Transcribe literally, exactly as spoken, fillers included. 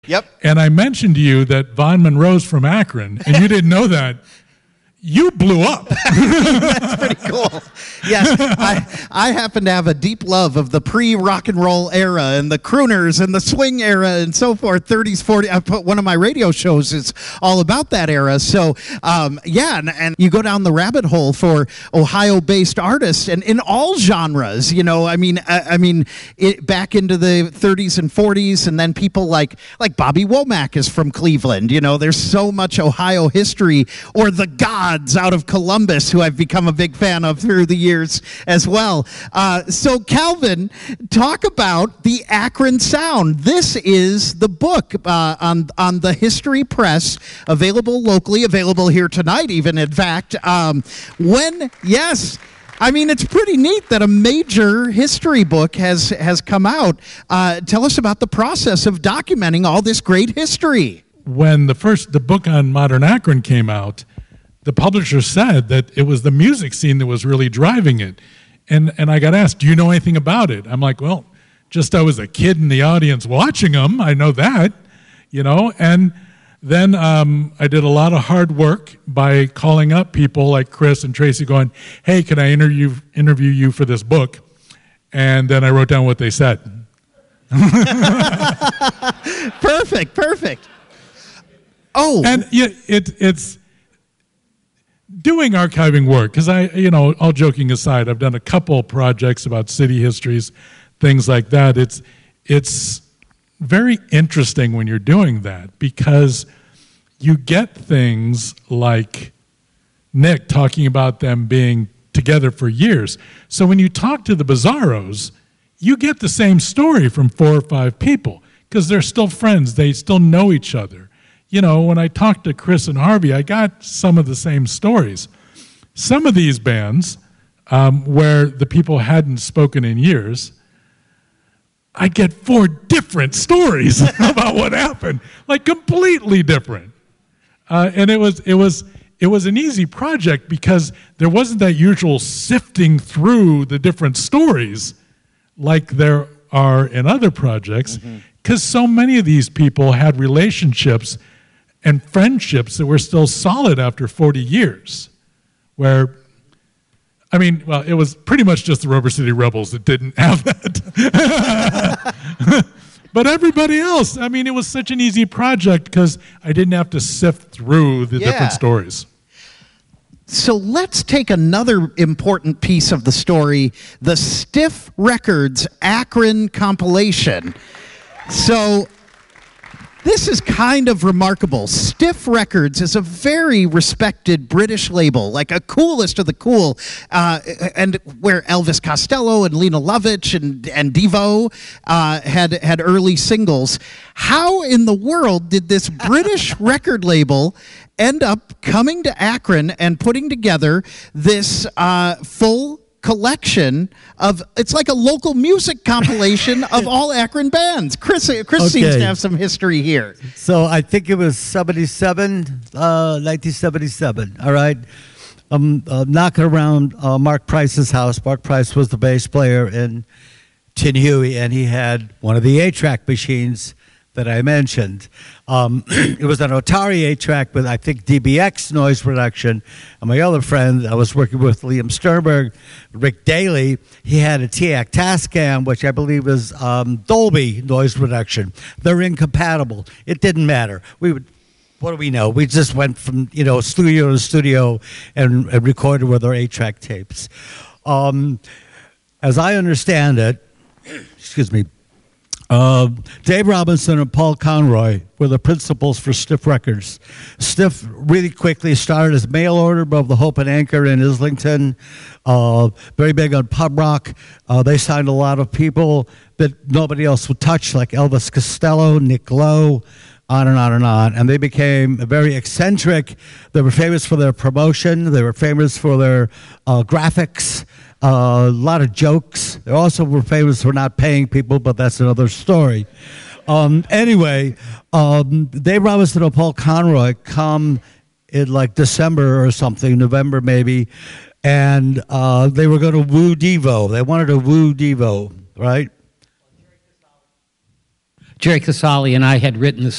Yep. And I mentioned to you that Von Monroe's from Akron, and you didn't know that. You blew up. That's pretty cool. Yes, I, I happen to have a deep love of the pre-rock and roll era and the crooners and the swing era and so forth, thirties, forties. I put one of my radio shows is all about that era. So, um, yeah, and, and you go down the rabbit hole for Ohio-based artists and in all genres, you know, I mean, I, I mean, it, back into the thirties and forties, and then people like, like Bobby Womack is from Cleveland. You know, there's so much Ohio history, or the God out of Columbus, who I've become a big fan of through the years as well. Uh, so, Calvin, talk about the Akron Sound. This is the book uh, on, on the History Press, available locally, available here tonight even, in fact. Um, when, yes... I mean, it's pretty neat that a major history book has, has come out. Uh, tell us about the process of documenting all this great history. When the first, the book on modern Akron came out, the publisher said that it was the music scene that was really driving it. And and I got asked, do you know anything about it? I'm like, well, just I was a kid in the audience watching them. I know that, you know. And then um, I did a lot of hard work by calling up people like Chris and Tracy going, hey, can I interview, interview you for this book? And then I wrote down what they said. Perfect, perfect. Oh. And yeah, it, it's... doing archiving work, because I, you know, all joking aside, I've done a couple projects about city histories, things like that. It's, it's very interesting when you're doing that, because you get things like Nick talking about them being together for years. So when you talk to the Bizarros, you get the same story from four or five people, because they're still friends. They still know each other. You know, when I talked to Chris and Harvey, I got some of the same stories. Some of these bands, um, where the people hadn't spoken in years, I get four different stories about what happened, like completely different. Uh, and it was it was it was an easy project because there wasn't that usual sifting through the different stories like there are in other projects, because mm-hmm. so many of these people had relationships and friendships that were still solid after forty years, where, I mean, well, it was pretty much just the Rubber City Rebels that didn't have that. But everybody else, I mean, it was such an easy project because I didn't have to sift through the yeah. different stories. So let's take another important piece of the story, the Stiff Records Akron compilation. So... this is kind of remarkable. Stiff Records is a very respected British label, like a coolest of the cool, uh, and where Elvis Costello and Lena Lovitch and, and Devo uh, had, had early singles. How in the world did this British record label end up coming to Akron and putting together this uh, full collection of, it's like a local music compilation of all Akron bands? Chris Chris okay. seems to have some history here. So I think it was seventy-seven, uh, nineteen seventy-seven, all right? I'm uh, knocking around uh, Mark Price's house. Mark Price was the bass player in Tin Huey, and he had one of the eight-track machines that I mentioned. Um, it was an Atari eight-track with, I think, D B X noise reduction. And my other friend, I was working with Liam Sternberg, Rick Daly, he had a T A C Tascam, which I believe is um, Dolby noise reduction. They're incompatible. It didn't matter. We would, what do we know? We just went from, you know, studio to studio and, and recorded with our eight-track tapes. Um, as I understand it, excuse me, Uh, Dave Robinson and Paul Conroy were the principals for Stiff Records. Stiff really quickly started as mail order above the Hope and Anchor in Islington, uh, very big on pub rock. Uh, they signed a lot of people that nobody else would touch, like Elvis Costello, Nick Lowe, on and on and on. And they became very eccentric. They were famous for their promotion. They were famous for their uh, graphics. Uh, a lot of jokes. They also were famous for not paying people, but that's another story. Um, anyway, um, Dave Robinson and Paul Conroy come in like December or something, November maybe, and uh, they were going to woo Devo. They wanted to woo Devo, right? Jerry Casale and I had written the